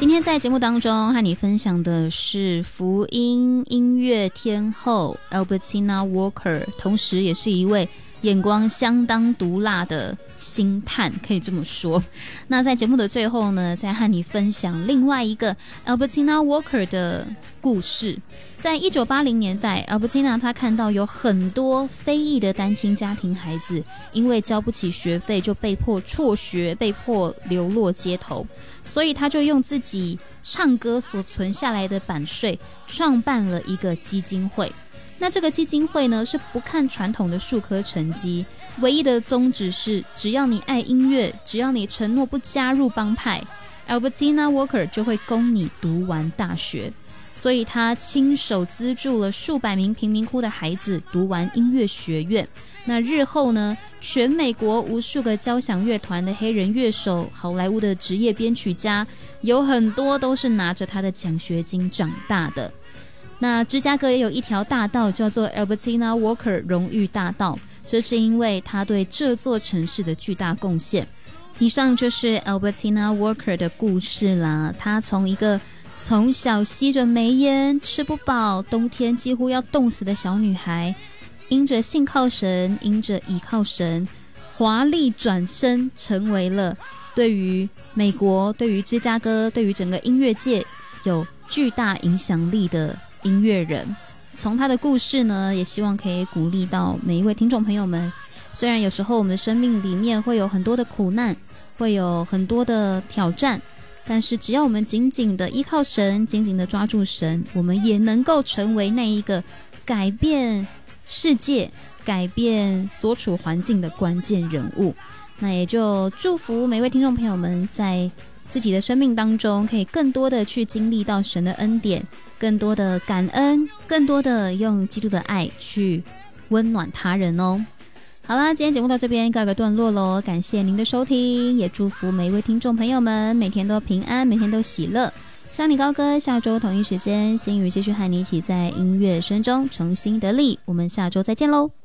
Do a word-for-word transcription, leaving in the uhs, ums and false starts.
今天在节目当中和你分享的是福音音乐天后 Albertina Walker， 同时也是一位眼光相当毒辣的星探，可以这么说。那在节目的最后呢，再和你分享另外一个 Albertina Walker 的故事。在一九八零年代 Albertina 她看到有很多非裔的单亲家庭孩子因为交不起学费就被迫辍学，被迫流落街头，所以她就用自己唱歌所存下来的版税创办了一个基金会。那这个基金会呢，是不看传统的术科成绩，唯一的宗旨是只要你爱音乐，只要你承诺不加入帮派， Albertina Walker 就会供你读完大学。所以他亲手资助了数百名贫民窟的孩子读完音乐学院。那日后呢，全美国无数个交响乐团的黑人乐手，好莱坞的职业编曲家，有很多都是拿着他的奖学金长大的。那芝加哥也有一条大道叫做 Albertina Walker 荣誉大道，这是因为他对这座城市的巨大贡献。以上就是 Albertina Walker 的故事啦。他从一个从小吸着煤烟吃不饱，冬天几乎要冻死的小女孩，因着信靠神，因着倚靠神，华丽转身成为了对于美国，对于芝加哥，对于整个音乐界有巨大影响力的音乐人。从他的故事呢，也希望可以鼓励到每一位听众朋友们，虽然有时候我们的生命里面会有很多的苦难，会有很多的挑战，但是只要我们紧紧的依靠神，紧紧的抓住神，我们也能够成为那一个改变世界，改变所处环境的关键人物。那也就祝福每位听众朋友们在自己的生命当中可以更多的去经历到神的恩典，更多的感恩，更多的用基督的爱去温暖他人哦。好啦，今天节目到这边告个段落咯，感谢您的收听，也祝福每一位听众朋友们每天都平安，每天都喜乐。上你高歌，下周同一时间，星宇继续和你一起在音乐声中重新得力，我们下周再见咯。